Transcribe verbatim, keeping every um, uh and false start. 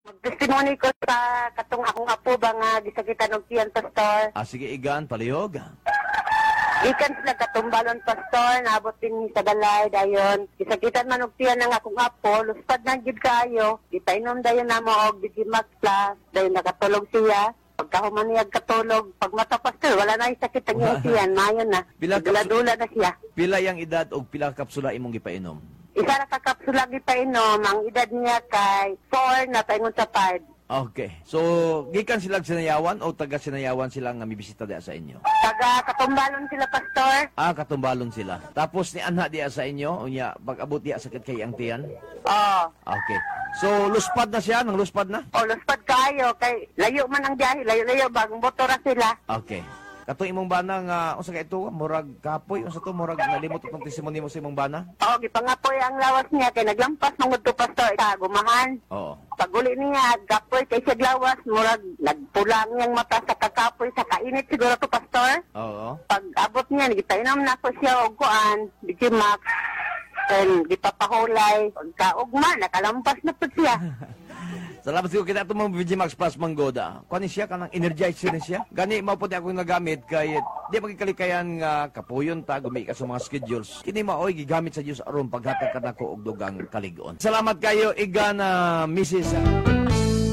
Testimony ko sa katong akong apo ba nga gisakitan og tiyan, Pastor. Ah, sige, Igan, palihog. Ikan sila katumbalon, Pastor, naabot din sa balay dayon. Gisakitan man og tiyan ng akong apo, luspad na gid kaayo. Gipainom dayon namo og Digimax Plus, dayon nakatulog siya. Pagkahuman niya katulog, pag mata, Pastor, wala na yung sakit ang iyang tiyan, mayon na. Pila ka- Dula-dula na siya. Pila yang edad o pila ka kapsula imong gipainom? Isa ra ka kapsula gipainom, ang edad niya kay four na paingon sa five. Okay. So, gikan sila sinayawan o taga sinayawan sila nga mibisita diya sa inyo? Taga katumbalon sila, Pastor. Ah, katumbalon sila. Tapos ni anha diya sa inyo, unya pag abot diya sakit kay ang tiyan. Oh. Okay. So, luspad na siya, nang luspad na? O, luspad kayo, kay layo man ang biyahe, layo-layo, bagong motora sila. Okay. Kato imong bana nga, unsa ka ito, murag kapoy, unsa to, murag nalimot itong testimony mo sa imong bana? O, gipangapoy ang lawas niya, kay naglampas mong to, Pastor, sa gumahan. Oo. Paguli niya, gapoy kay siya lawas, murag nagpulang niyang mata sa kakapoy, sa kainit siguro to, Pastor. Oo. Pag abot niya, gipainom na ko siya og kuan, Digimax, and gipapahulay, pagkaugma, nakalampas na po siya. Salamat siguro kita itong mga Digimax Plus Manggoda. Kuha ni siya, kanang energizer ni siya. Gani, mao po di ako nagamit kay di magkalikayan nga kapuyon ta, gumi ka sa mga schedules. Kini maoy, gigamit sa Diyos aron paghatag ka na ko og dugang kaligon. Salamat kayo, Iga na Missus